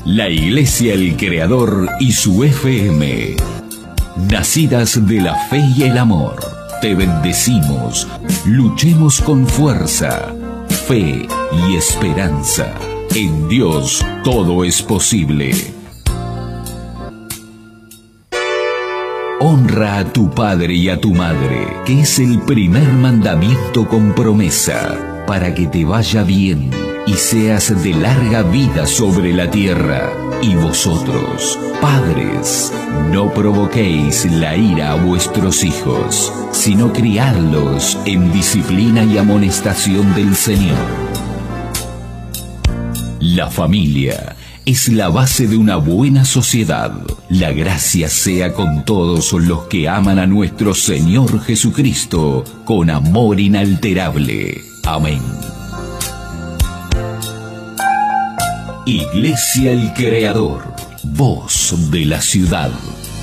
La Iglesia El Creador y su FM. Nacidas de la fe y el amor, te bendecimos. Luchemos con fuerza, fe y esperanza. En Dios todo es posible. Honra a tu padre y a tu madre, que es el primer mandamiento con promesa, para que te vaya bien y seas de larga vida sobre la tierra. Y vosotros, padres, no provoquéis la ira a vuestros hijos, sino criadlos en disciplina y amonestación del Señor. La familia es la base de una buena sociedad. La gracia sea con todos los que aman a nuestro Señor Jesucristo con amor inalterable. Amén. Iglesia El Creador, voz de la ciudad.